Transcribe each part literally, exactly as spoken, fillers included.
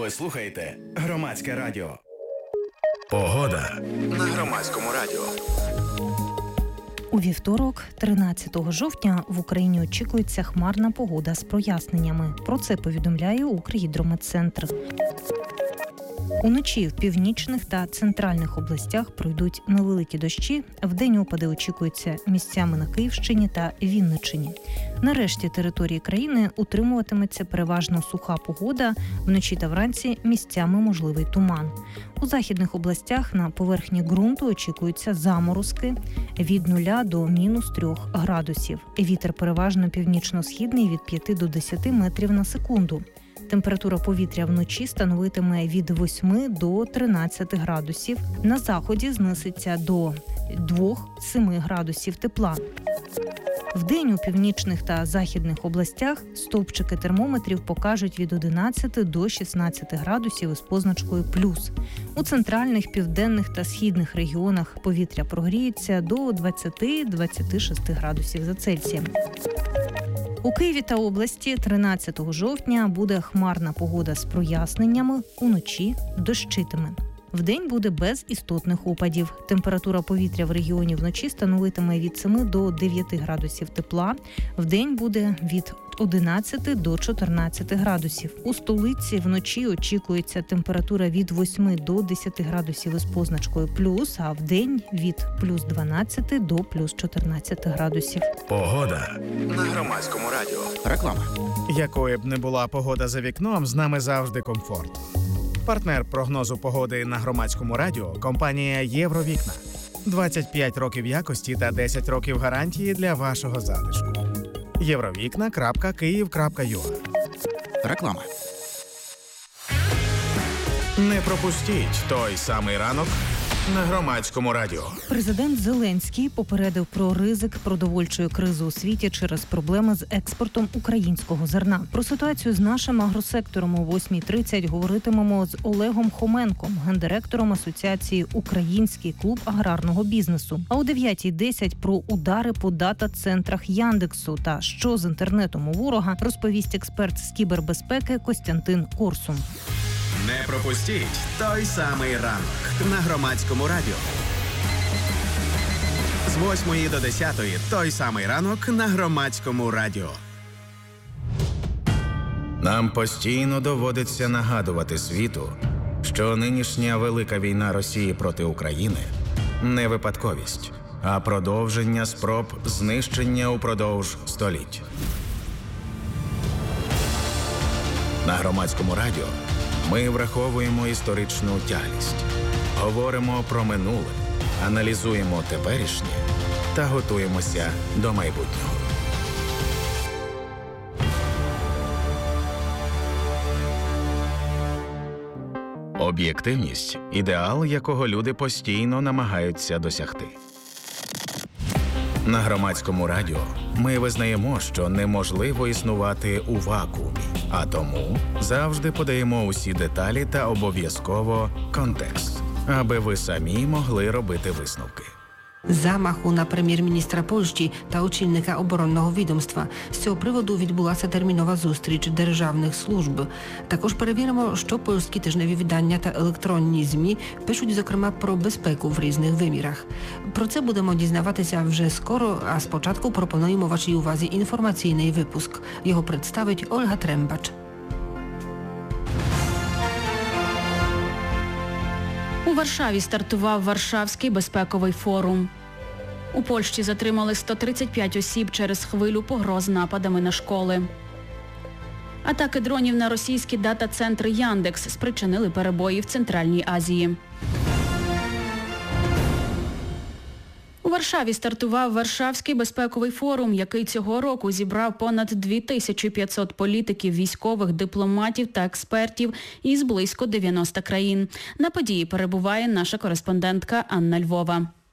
Ви слухаєте Громадське радіо. Погода на Громадському радіо. У вівторок, тринадцятого жовтня, в Україні очікується хмарна погода з проясненнями. Про це повідомляє Укргідрометцентр. Уночі в північних та центральних областях пройдуть невеликі дощі. Вдень опади очікуються місцями на Київщині та Вінниччині. На решті території країни утримуватиметься переважно суха погода. Вночі та вранці місцями можливий туман. У західних областях на поверхні ґрунту очікуються заморозки від нуля до мінус трьох градусів. Вітер переважно північно-східний від п'яти до десяти метрів на секунду. Температура повітря вночі становитиме від восьми до тринадцяти градусів. На заході знизиться до двох-семи градусів тепла. Вдень у північних та західних областях стовпчики термометрів покажуть від одинадцяти до шістнадцяти градусів із позначкою плюс. У центральних, південних та східних регіонах повітря прогріється до двадцяти-двадцяти шести градусів за Цельсієм. У Києві та області тринадцятого жовтня буде хмарна погода з проясненнями, уночі дощитиме. Вдень буде без істотних опадів. Температура повітря в регіоні вночі становитиме від семи до дев'яти градусів тепла. Вдень буде від одинадцяти до чотирнадцяти градусів. У столиці вночі очікується температура від восьми до десяти градусів із позначкою плюс, а вдень від плюс дванадцяти до плюс чотирнадцяти градусів. Погода на Громадському радіо. Реклама. Якою б не була погода за вікном, з нами завжди комфорт. Партнер прогнозу погоди на Громадському радіо – компанія «Євровікна». двадцять п'ять років якості та десять років гарантії для вашого затишку. євровікна крапка київ крапка ю а. Реклама. Не пропустіть той самий ранок на Громадському радіо. Президент Зеленський попередив про ризик продовольчої кризи у світі через проблеми з експортом українського зерна. Про ситуацію з нашим агросектором о восьмій тридцять говоритимемо з Олегом Хоменком, гендиректором Асоціації «Український клуб аграрного бізнесу». А о дев'ятій десять про удари по дата-центрах Яндексу та що з інтернетом у ворога розповість експерт з кібербезпеки Костянтин Корсун. Не пропустіть той самий ранок на Громадському радіо. З восьмої до десятої той самий ранок на Громадському радіо. Нам постійно доводиться нагадувати світу, що нинішня велика війна Росії проти України не випадковість, а продовження спроб знищення упродовж століть. На Громадському радіо ми враховуємо історичну тяглість, говоримо про минуле, аналізуємо теперішнє та готуємося до майбутнього. Об'єктивність – ідеал, якого люди постійно намагаються досягти. На Громадському радіо ми визнаємо, що неможливо існувати у вакуумі, а тому завжди подаємо усі деталі та обов'язково контекст, аби ви самі могли робити висновки. Замаху на прем'єр-міністра Польщі та очільника оборонного відомства. З цього приводу відбулася термінова зустріч державних служб. Також перевіримо, що польські тижневі видання та електронні ЗМІ пишуть, зокрема, про безпеку в різних вимірах. Про це будемо дізнаватися вже скоро, а спочатку пропонуємо вашій увазі інформаційний випуск. Його представить Ольга Трембач. У Варшаві стартував Варшавський безпековий форум. У Польщі затримали сто тридцять п'ять осіб через хвилю погроз нападами на школи. Атаки дронів на російські дата-центри Яндекс спричинили перебої в Центральній Азії. У Варшаві стартував Варшавський безпековий форум, який цього року зібрав понад дві тисячі п'ятсот політиків, військових, дипломатів та експертів із близько дев'яноста країн. На події перебуває наша кореспондентка Анна Львова.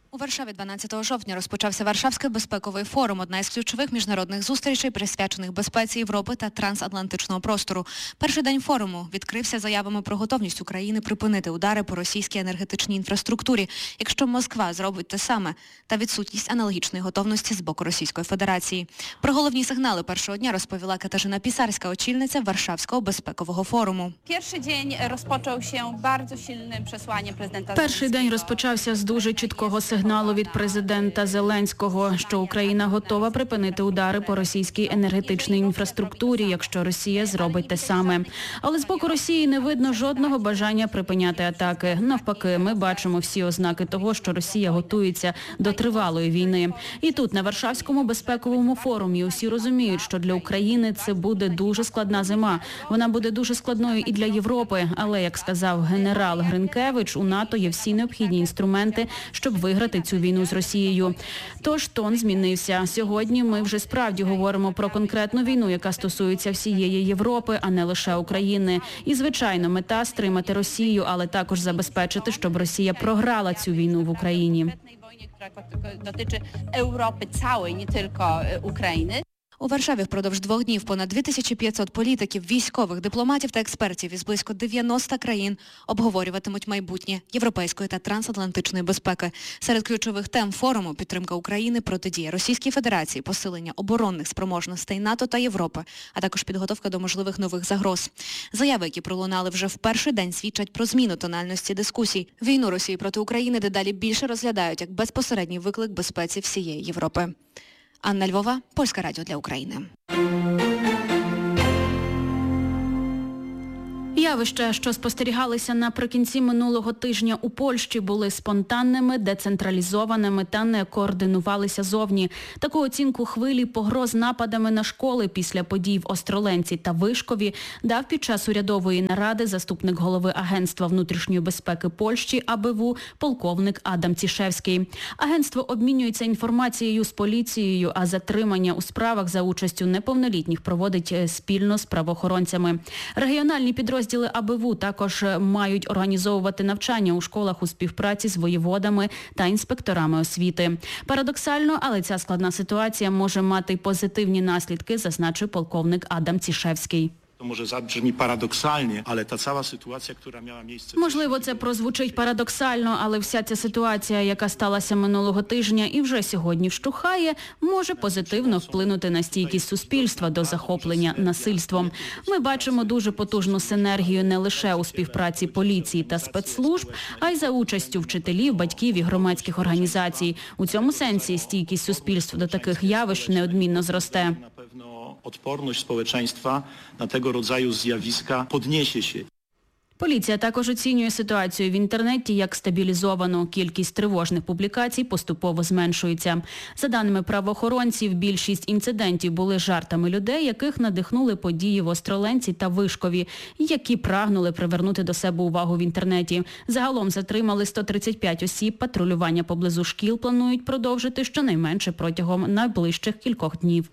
У Варшаві дванадцятого жовтня розпочався Варшавський безпековий форум, одна із ключових міжнародних зустрічей, присвячених безпеці Європи та трансатлантичного простору. Перший день форуму відкрився заявами про готовність України припинити удари по російській енергетичній інфраструктурі, якщо Москва зробить те саме, та відсутність аналогічної готовності з боку Російської Федерації. Про головні сигнали першого дня розповіла Катерина Пісарська, очільниця Варшавського безпекового форуму. Перший день розпочався дуже сильним посланням президента. Перший день розпочався з дуже чіткого сигналу. Сигналу від президента Зеленського, що Україна готова припинити удари по російській енергетичній інфраструктурі, якщо Росія зробить те саме. Але з боку Росії не видно жодного бажання припиняти атаки. Навпаки, ми бачимо всі ознаки того, що Росія готується до тривалої війни. І тут, на Варшавському безпековому форумі, усі розуміють, що для України це буде дуже складна зима. Вона буде дуже складною і для Європи. Але, як сказав генерал Гринкевич, у НАТО є всі необхідні інструменти, щоб виграти цю війну з Росією. Тож тон змінився. Сьогодні ми вже справді говоримо про конкретну війну, яка стосується всієї Європи, а не лише України. І, звичайно, мета – стримати Росію, але також забезпечити, щоб Росія програла цю війну в Україні. Która dotyczy Europy całej, nie tylko України. У Варшаві впродовж двох днів понад дві тисячі п'ятсот політиків, військових, дипломатів та експертів із близько дев'яноста країн обговорюватимуть майбутнє європейської та трансатлантичної безпеки. Серед ключових тем форуму – підтримка України, протидія Російській Федерації, посилення оборонних спроможностей НАТО та Європи, а також підготовка до можливих нових загроз. Заяви, які пролунали вже в перший день, свідчать про зміну тональності дискусій. Війну Росії проти України дедалі більше розглядають як безпосередній виклик безпеці всієї Європи. Анна Львова, Польське радіо для України. Явища, що спостерігалися наприкінці минулого тижня у Польщі, були спонтанними, децентралізованими та не координувалися зовні. Таку оцінку хвилі погроз нападами на школи після подій в Остроленці та Вишкові дав під час урядової наради заступник голови Агентства внутрішньої безпеки Польщі А Б В полковник Адам Цішевський. Агентство обмінюється інформацією з поліцією, а затримання у справах за участю неповнолітніх проводить спільно з правоохоронцями. Регіональні підрозділи А Б В також мають організовувати навчання у школах у співпраці з воєводами та інспекторами освіти. Парадоксально, але ця складна ситуація може мати позитивні наслідки, зазначив полковник Адам Цішевський. To może zabrzmi paradoksalnie, ale ta cała sytuacja, która miała miejsce... Можливо, це прозвучить парадоксально, але вся ця ситуація, яка сталася минулого тижня і вже сьогодні вщухає, може позитивно вплинути на стійкість суспільства до захоплення насильством. Ми бачимо дуже потужну синергію не лише у співпраці поліції та спецслужб, а й за участю вчителів, батьків і громадських організацій. У цьому сенсі стійкість суспільства до таких явищ неодмінно зросте. Odporność społeczeństwa na tego rodzaju zjawiska podniesie się. Поліція також оцінює ситуацію в інтернеті як стабілізовану. Кількість тривожних публікацій поступово зменшується. За даними правоохоронців, більшість інцидентів були жартами людей, яких надихнули події в Остроленці та Вишкові, які прагнули привернути до себе увагу в інтернеті. Загалом затримали сто тридцять п'ять осіб, патрулювання поблизу шкіл планують продовжити щонайменше протягом найближчих кількох днів.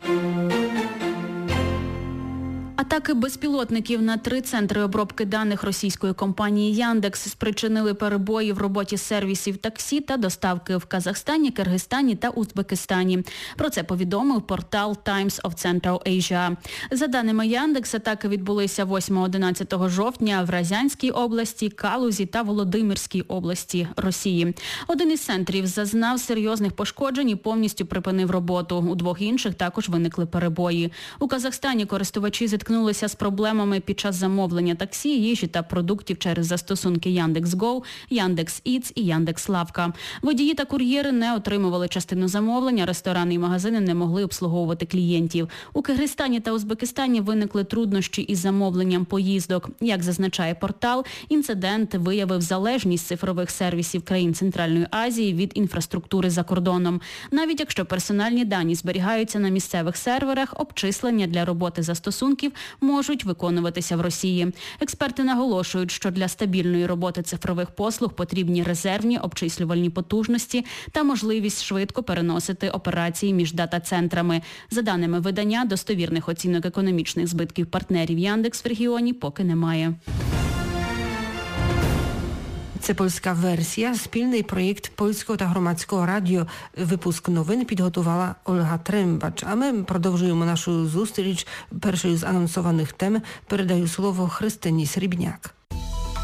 Атаки безпілотників на три центри обробки даних російської компанії Яндекс спричинили перебої в роботі сервісів таксі та доставки в Казахстані, Киргизстані та Узбекистані. Про це повідомив портал Times of Central Asia. За даними Яндекс, атаки відбулися восьмого-одинадцятого жовтня в Рязанській області, Калузі та Володимирській області Росії. Один із центрів зазнав серйозних пошкоджень і повністю припинив роботу. У двох інших також виникли перебої. У Казахстані користувачі зіткнулися з проблемами під час замовлення таксі, їжі та продуктів через застосунки Яндекс.Го, Яндекс.Іц і Яндекс.Лавка. Водії та кур'єри не отримували частину замовлення, ресторани і магазини не могли обслуговувати клієнтів. У Киргизстані та Узбекистані виникли труднощі із замовленням поїздок. Як зазначає портал, інцидент виявив залежність цифрових сервісів країн Центральної Азії від інфраструктури за кордоном. Навіть якщо персональні дані зберігаються на місцевих серверах, обчислення для роботи застосунків можуть виконуватися в Росії. Експерти наголошують, що для стабільної роботи цифрових послуг потрібні резервні обчислювальні потужності та можливість швидко переносити операції між дата-центрами. За даними видання, достовірних оцінок економічних збитків партнерів Яндекс в регіоні поки немає. Це польська версія, спільний проєкт Польського та Громадського радіо. Випуск новин підготувала Ольга Трембач. А ми продовжуємо нашу зустріч. Першою з анонсованих тем передаю слово Христині Срібняк.